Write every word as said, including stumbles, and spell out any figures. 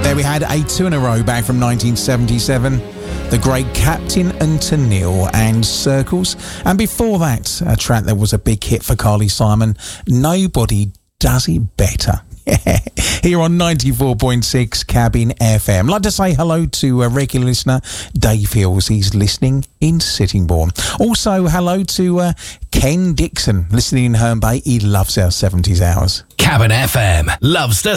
There we had a two in a row back from nineteen seventy-seven. The great Captain and Tennille and Circles. And before that, a track that was a big hit for Carly Simon, Nobody Does It Better. Here on ninety-four point six Cabin F M. I'd like to say hello to a regular listener, Dave Hills. He's listening in Sittingbourne. Also, hello to uh, Ken Dixon, listening in Herne Bay. He loves our seventies hours. Cabin F M loves the